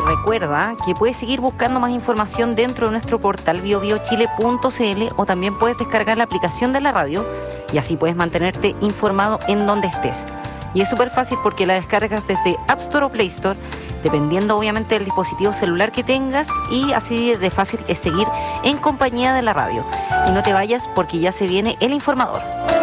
recuerda que puedes seguir buscando más información dentro de nuestro portal biobiochile.cl o también puedes descargar la aplicación de la radio y así puedes mantenerte informado en donde estés. Y es súper fácil porque la descargas desde App Store o Play Store, dependiendo obviamente del dispositivo celular que tengas, y así de fácil es seguir en compañía de la radio. Y no te vayas porque ya se viene el informador.